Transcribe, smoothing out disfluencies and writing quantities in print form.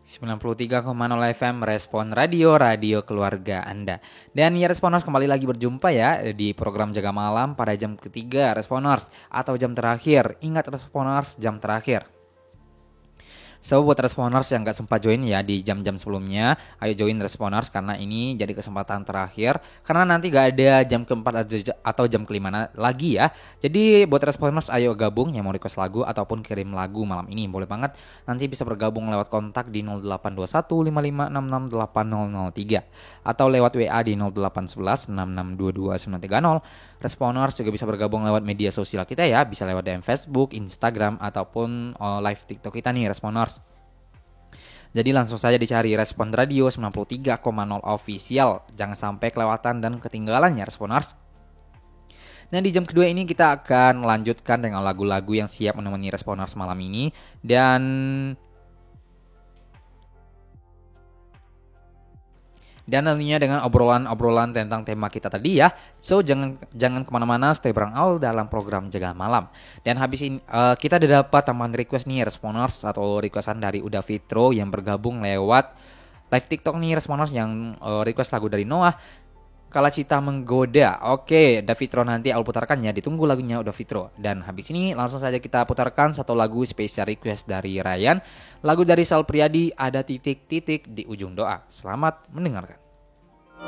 93,0 FM Respon Radio, radio keluarga Anda. Dan ya Responers, kembali lagi berjumpa ya di program Jaga Malam pada jam ketiga Responers atau jam terakhir. Ingat Responers, jam terakhir. So buat Responers yang gak sempat join ya di jam-jam sebelumnya, ayo join Responers karena ini jadi kesempatan terakhir. Karena nanti gak ada jam keempat atau jam kelima lagi ya. Jadi buat Responers ayo gabung yang mau request lagu ataupun kirim lagu malam ini, boleh banget. Nanti bisa bergabung lewat kontak di 082155668003 atau lewat WA di 0811662230. Responers juga bisa bergabung lewat media sosial kita ya, bisa lewat DM Facebook, Instagram ataupun live TikTok kita nih Responers. Jadi langsung saja dicari Respon Radio 93,0 official. Jangan sampai kelewatan dan ketinggalan ya Responers. Nah di jam kedua ini kita akan melanjutkan dengan lagu-lagu yang siap menemani Responers malam ini. Dan tentunya dengan obrolan-obrolan tentang tema kita tadi ya. So jangan kemana-mana, stay bareng all dalam program Jaga Malam. Dan habis ini kita udah dapat tambahan request nih Responers atau requestan dari Uda Fitro yang bergabung lewat live TikTok nih Responers yang request lagu dari Noah. Kala Cita Menggoda. Oke, Davitro nanti aku putarkan ya. Ditunggu lagunya udah Fitro. Dan habis ini langsung saja kita putarkan satu lagu spesial request dari Ryan. Lagu dari Sal Priadi, Ada Titik-Titik di Ujung Doa. Selamat mendengarkan.